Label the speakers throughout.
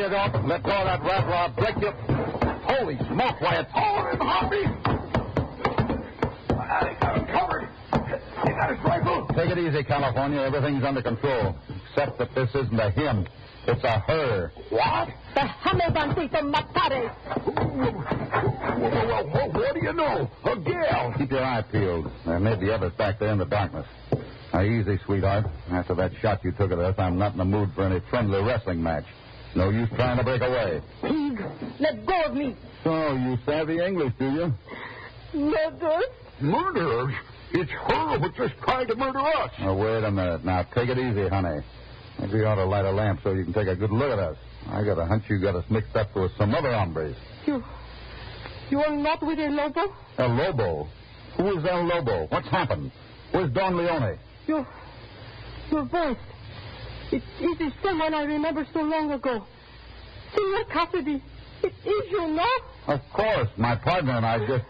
Speaker 1: you don't. Let go of that rattler. I'll break you. Holy smoke, why it's...
Speaker 2: Hold him, Hoppy! They got him covered. They got his rifle.
Speaker 1: Take it easy, California. Everything's under control. Except that this isn't a him. It's a her.
Speaker 2: What?
Speaker 3: Déjame, bandito, matare.
Speaker 2: Well, what do you know? A gal.
Speaker 1: Keep your eye peeled. There may be others back there in the darkness. Now, easy, sweetheart. After that shot you took at us, I'm not in the mood for any friendly wrestling match. No use trying to break away.
Speaker 3: Pig, let go of me.
Speaker 1: So, you savvy English, do you?
Speaker 3: Murderers?
Speaker 2: Murderers? It's her who just tried to murder us.
Speaker 1: Oh, wait a minute. Now, take it easy, honey. Maybe you ought to light a lamp so you can take a good look at us. I got a hunch you got us mixed up with some other hombres.
Speaker 3: You are not with El Lobo?
Speaker 1: El Lobo? Who is El Lobo? What's happened? Where's Don Leone?
Speaker 3: Your voice. It is the same one I remember so long ago. Senor Cassidy, it is you, no?
Speaker 1: Of course. My partner and I just...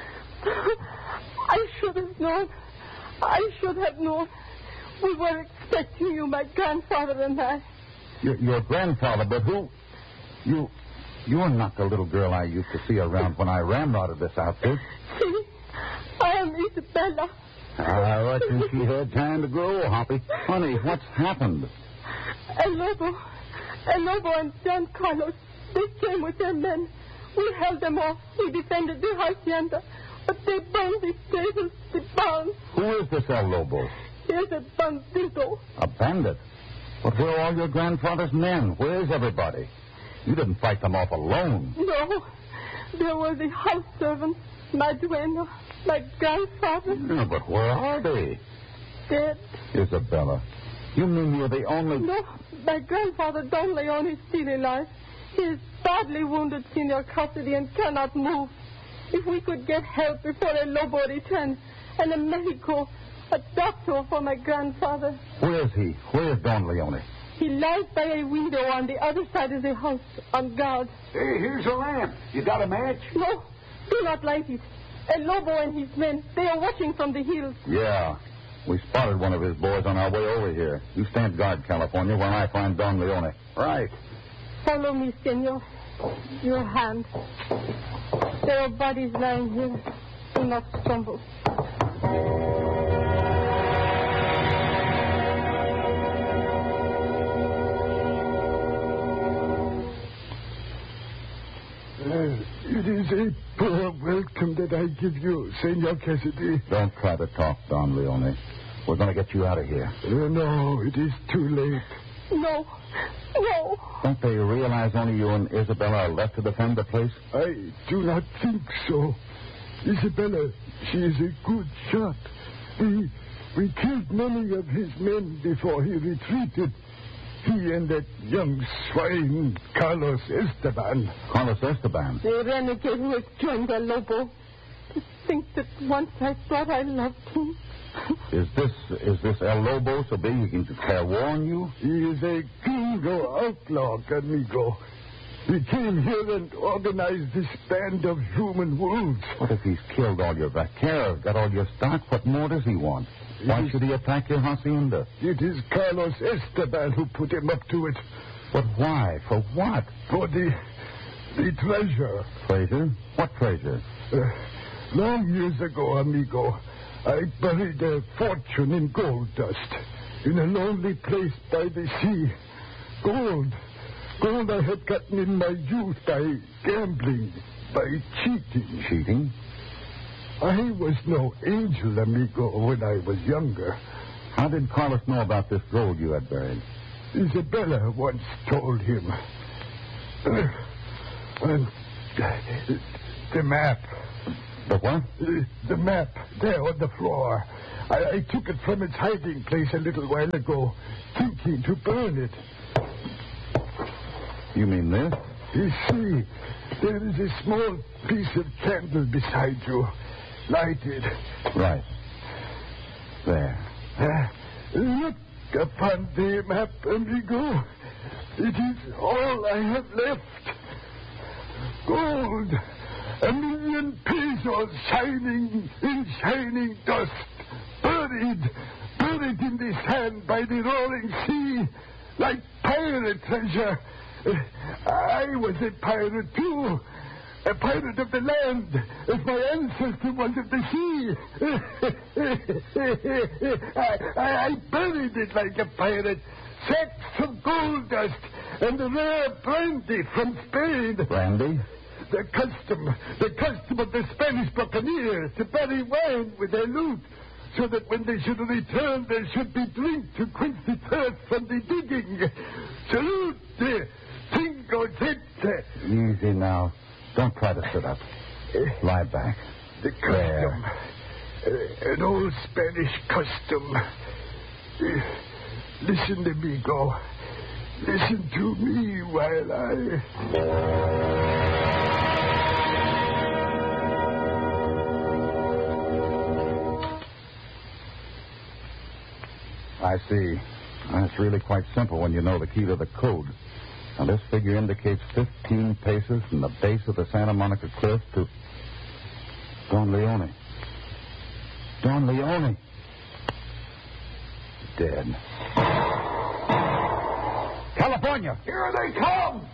Speaker 3: I should have known. I should have known. We were expecting you, my grandfather and I.
Speaker 1: Your grandfather, but who... You're not the little girl I used to see around when I ramrodded this outfit.
Speaker 3: See, I am Isabella.
Speaker 1: I reckon she had time to grow, Hoppy. Honey, what's happened?
Speaker 3: El Lobo and John Carlos, they came with their men. We held them off. We defended the hacienda. But they burned the stables, the barns.
Speaker 1: Who is this El Lobo?
Speaker 3: Here's a bandito.
Speaker 1: A bandit? But where are all your grandfather's men? Where is everybody? You didn't fight them off alone.
Speaker 3: No. There were the house servants, my dueño, my grandfather.
Speaker 1: No, but where are they?
Speaker 3: Dead.
Speaker 1: Isabella, you mean you're the only...
Speaker 3: No, my grandfather, Don Leon, is still alive. He is badly wounded, Senor Cassidy, and cannot move. If we could get help before El Lobo returns, and in Mexico, a doctor for my grandfather.
Speaker 1: Where is he? Where is Don Leone?
Speaker 3: He lies by a window on the other side of the house, on guard.
Speaker 2: Hey, here's a lamp. You got a match?
Speaker 3: No, do not light it. El Lobo and his men, they are watching from the hills.
Speaker 1: Yeah. We spotted one of his boys on our way over here. You stand guard, California, when I find Don Leone.
Speaker 2: Right.
Speaker 3: Follow me, senor. Your hand. There are bodies lying here. Do not stumble.
Speaker 4: It is a poor welcome that I give you, Senor Cassidy.
Speaker 1: Don't try to talk, Don Leone. We're going to get you out of here.
Speaker 4: No, it is too late.
Speaker 3: No.
Speaker 1: Don't they realize only you and Isabella are left to defend the place?
Speaker 4: I do not think so. Isabella, she is a good shot. We killed many of his men before he retreated. He and that young swine, Carlos Esteban.
Speaker 1: Carlos Esteban?
Speaker 3: The renegade who has joined El Lobo. To think that once I thought I loved him.
Speaker 1: Is this El Lobo so big he can declare war on you?
Speaker 4: He is a gringo outlaw, amigo. He came here and organized this band of human wolves.
Speaker 1: What if he's killed all your vaqueros, got all your stock? What more does he want? Why should he attack your hacienda?
Speaker 4: It is Carlos Esteban who put him up to it.
Speaker 1: But why? For what?
Speaker 4: For the treasure.
Speaker 1: Treasure? What treasure?
Speaker 4: Long years ago, amigo, I buried a fortune in gold dust in a lonely place by the sea. Gold I had gotten in my youth by gambling, by cheating.
Speaker 1: Cheating?
Speaker 4: I was no angel, amigo, when I was younger.
Speaker 1: How did Carlos know about this gold you had buried?
Speaker 4: Isabella once told him. And the map.
Speaker 1: The what?
Speaker 4: The map, there on the floor. I took it from its hiding place a little while ago, thinking to burn it.
Speaker 1: You mean this?
Speaker 4: You see, there is a small piece of candle beside you, lighted.
Speaker 1: Right. There.
Speaker 4: Look upon the map, amigo. It is all I have left. Gold. 1,000,000 pesos shining in shining dust. Buried in the sand by the roaring sea, like pirate treasure. I was a pirate, too. A pirate of the land, as my ancestor was of the sea. I buried it like a pirate. Sacks of gold dust and the rare brandy from Spain.
Speaker 1: Brandy?
Speaker 4: The custom of the Spanish buccaneers to bury wine with their loot, so that when they should return, there should be drink to quench the thirst from the digging. Salute, cinco gente.
Speaker 1: Easy now. Don't try to sit up. Lie back.
Speaker 4: The custom. An old Spanish custom. Listen, amigo. Listen to me while
Speaker 1: I see. That's really quite simple when you know the key to the code. Now, this figure indicates 15 paces from the base of the Santa Monica Cliff to Don Leone. Don Leone. Dead. California!
Speaker 2: Here they come!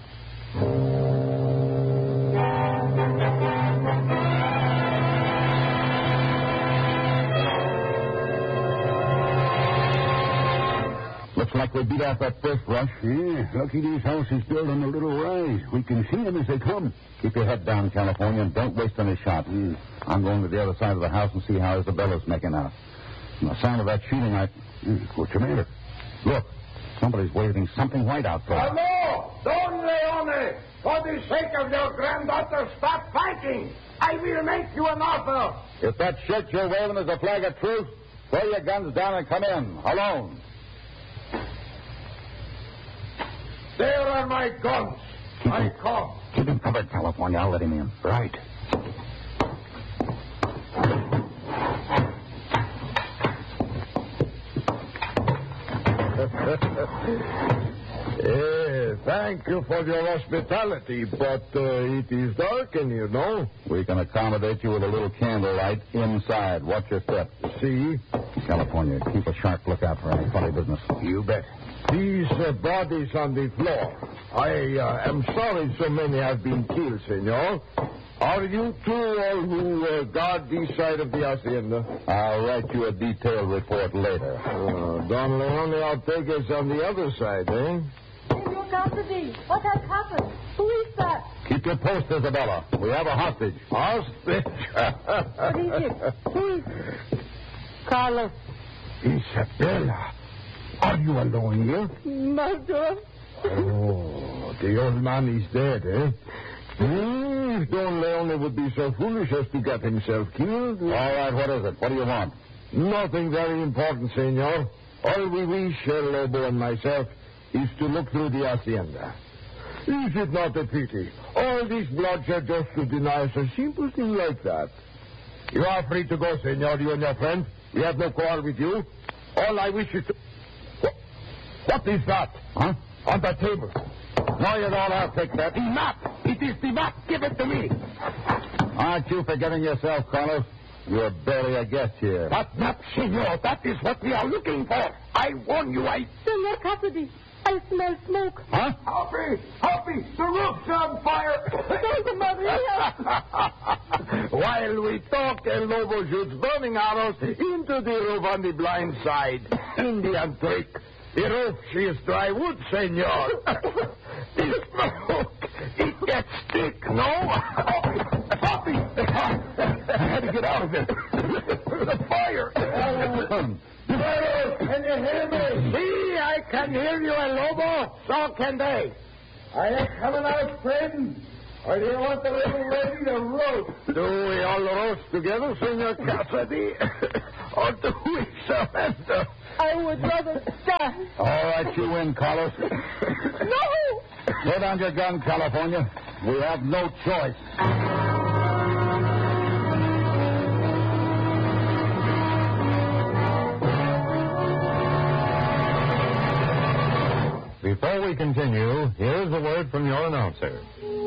Speaker 1: Looks like we beat out that first rush.
Speaker 2: Yeah, lucky this house is built on a little rise. We can see them as they come.
Speaker 1: Keep your head down, California, and don't waste any shots. I'm going to the other side of the house and see how Isabella's making out. From the sound of that shooting,
Speaker 2: What's the matter?
Speaker 1: Look, somebody's waving something white out there.
Speaker 2: Hello! Don Leone! For the sake of your granddaughter, stop fighting! I will make you an offer!
Speaker 1: If that shirt you're waving is a flag of truce, throw your guns down and come in, alone.
Speaker 2: There are my guns. I come.
Speaker 1: Keep him covered, California. I'll let him in.
Speaker 2: Right.
Speaker 4: Thank you for your hospitality, but it is dark in here, no?
Speaker 1: We can accommodate you with a little candlelight inside. Watch your step.
Speaker 4: See?
Speaker 1: California, keep a sharp lookout for any funny business.
Speaker 2: You bet.
Speaker 4: These bodies on the floor. I am sorry so many have been killed, senor. Are you two all who guard this side of the hacienda?
Speaker 1: I'll write you a detailed report later.
Speaker 4: Don Leone, I'll take us on the other side, eh?
Speaker 3: Senor Cassidy, what has happened? Who is that?
Speaker 1: Keep your post, Isabella. We have a hostage.
Speaker 4: Hostage?
Speaker 3: What is it? Who is it? Carlos.
Speaker 4: Isabella, are you alone here?
Speaker 3: Murderer.
Speaker 4: Oh, the old man is dead, eh? Don Leone would be so foolish as to get himself killed.
Speaker 1: All right, what is it? What do you want?
Speaker 4: Nothing very important, senor. All we wish, El Lobo and myself, is to look through the hacienda. Is it not a pity? All this bloodshed just to deny us a simple thing like that. You are free to go, senor, you and your friend. We have no quarrel with you. All I wish is to... What is that?
Speaker 1: Huh?
Speaker 4: On the table.
Speaker 1: No, you don't. I'll take that.
Speaker 4: The map! It is the map! Give it to me!
Speaker 1: Aren't you forgetting yourself, Carlos? You're barely a guest here.
Speaker 4: That map, senor, that is what we are looking for. I warn you,
Speaker 3: Senor Cassidy, I smell smoke.
Speaker 1: Huh?
Speaker 2: Hoppy! The roof's on fire!
Speaker 3: Santa Maria!
Speaker 4: While we talk, El Lobo shoots burning arrows into the roof on the blind side. Indian trick. The roof, she is dry wood, senor. The smoke, it gets thick, no? Hoppy! I had to get out of it. The fire!
Speaker 2: Can you hear me?
Speaker 4: See, I can hear you, El Lobo. So can they.
Speaker 2: Are you coming out, friend? Or do you want the little lady to roast?
Speaker 4: Do we all roast together, Senor Cassidy? Or do we surrender?
Speaker 3: I would rather die.
Speaker 1: All right, you win, Carlos.
Speaker 3: No!
Speaker 1: Throw down your gun, California. We have no choice.
Speaker 5: Before we continue, here's a word from your announcer.